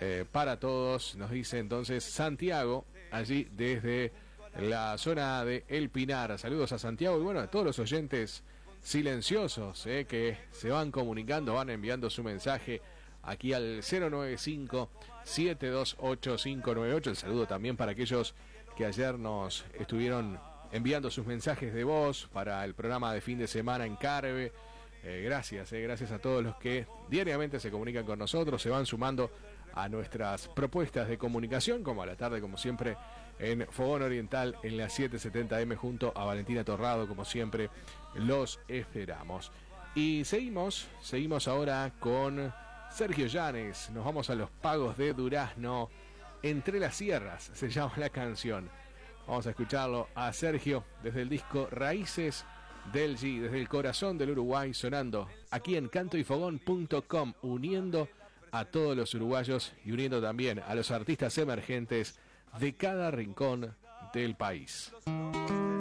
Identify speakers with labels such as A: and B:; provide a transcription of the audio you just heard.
A: para todos, nos dice entonces Santiago, allí desde la zona de El Pinar. Saludos a Santiago y bueno, a todos los oyentes silenciosos que se van comunicando, van enviando su mensaje aquí al 095-728-598. El saludo también para aquellos que ayer nos estuvieron enviando sus mensajes de voz para el programa de fin de semana en Carve. Gracias a todos los que diariamente se comunican con nosotros, se van sumando a nuestras propuestas de comunicación, como a la tarde, como siempre, en Fogón Oriental, en la 770M, junto a Valentina Torrado, como siempre, los esperamos. Y seguimos ahora con Sergio Llanes, nos vamos a los Pagos de Durazno, Entre las Sierras, se llama la canción. Vamos a escucharlo a Sergio desde el disco Raíces del G, desde el corazón del Uruguay, sonando aquí en cantoyfogón.com, uniendo a todos los uruguayos y uniendo también a los artistas emergentes de cada rincón del país.